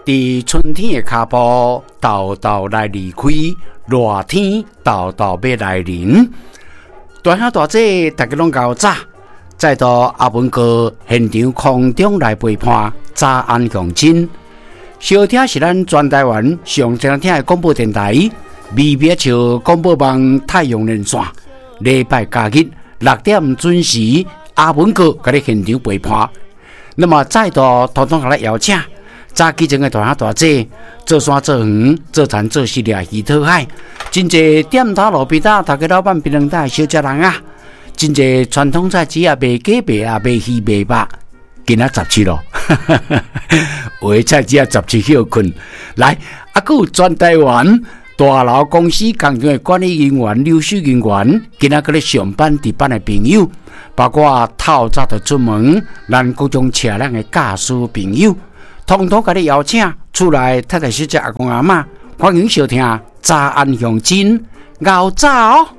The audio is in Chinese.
伫春天的脚步，豆豆来离开；热天豆豆要来临。大兄大姐，大家拢够早，再到阿文哥现场空中来陪伴，早安乡亲。收听是咱全台湾上正听的广播电台，微微笑广播网太阳连线，礼拜假日6点准时，阿文哥甲你现场陪伴。那么再度统统甲你邀请。早起前的大兄大姐，做山做园做田做事掠鱼讨海，真侪点头路边搭，大家老板槟榔搭小食人啊，真侪传统菜只啊卖鸡卖啊卖鱼卖肉，今仔17咯，有的菜只啊17休困。来，还有全台湾大楼公司工厂的管理人员、留守人员，今仔搁咧上班值班的朋友，包括透早就出门，咱各种车辆的驾驶朋友。统统甲你邀请厝内太太小姐阿公阿嬷，欢迎收听早安乡亲，熬早哦。